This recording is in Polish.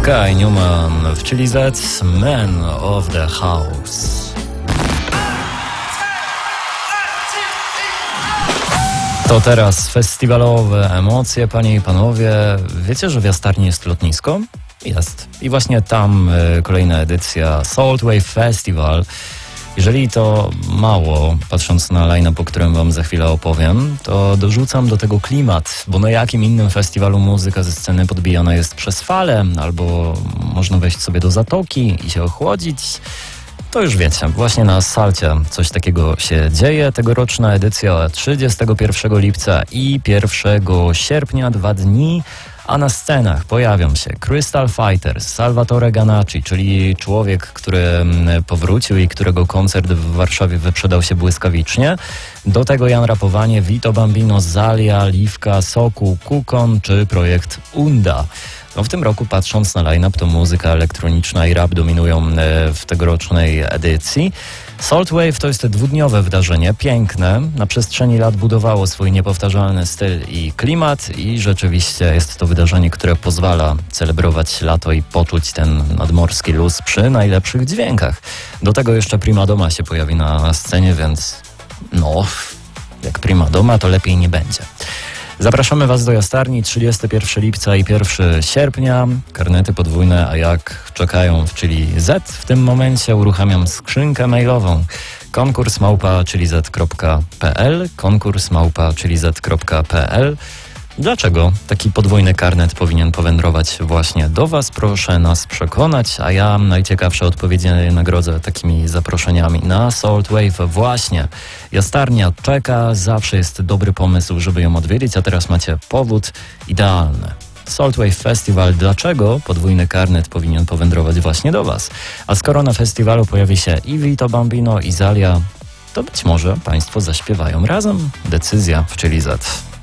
Sky Newman w Chili Z, Man of the House. To teraz festiwalowe emocje, panie i panowie. Wiecie, że w Jastarni jest lotnisko? Jest. I właśnie tam kolejna edycja Salt Wave Festival. Jeżeli to mało, patrząc na line-up, o którym wam za chwilę opowiem, to dorzucam do tego klimat, bo na jakim innym festiwalu muzyka ze sceny podbijana jest przez falę, albo można wejść sobie do zatoki i się ochłodzić. To już wiecie, właśnie na Salcie coś takiego się dzieje. Tegoroczna edycja 31 lipca i 1 sierpnia, 2 dni, a na scenach pojawią się Crystal Fighters, Salvatore Ganacci, czyli człowiek, który powrócił i którego koncert w Warszawie wyprzedał się błyskawicznie. Do tego Jan Rapowanie, Vito Bambino, Zalia, Liwka, Sokół, Kukon czy projekt Unda. No w tym roku, patrząc na line-up, to muzyka elektroniczna i rap dominują w tegorocznej edycji. Salt Wave to jest dwudniowe wydarzenie, piękne, na przestrzeni lat budowało swój niepowtarzalny styl i klimat i rzeczywiście jest to wydarzenie, które pozwala celebrować lato i poczuć ten nadmorski luz przy najlepszych dźwiękach. Do tego jeszcze Prima Doma się pojawi na scenie, więc no, jak Prima Doma, to lepiej nie będzie. Zapraszamy Was do Jastarni 31 lipca i 1 sierpnia. Karnety podwójne, a jak czekają w Chili Z, w tym momencie uruchamiam skrzynkę mailową konkurs@chilliz.pl. Dlaczego taki podwójny karnet powinien powędrować właśnie do Was? Proszę nas przekonać, a ja najciekawsze odpowiedzi nagrodzę takimi zaproszeniami na Salt Wave. Właśnie, Jastarnia czeka, zawsze jest dobry pomysł, żeby ją odwiedzić, a teraz macie powód idealny. Salt Wave Festival. Dlaczego podwójny karnet powinien powędrować właśnie do Was? A skoro na festiwalu pojawi się i Vito Bambino, i Zalia, to być może Państwo zaśpiewają razem. Decyzja w Chili Z.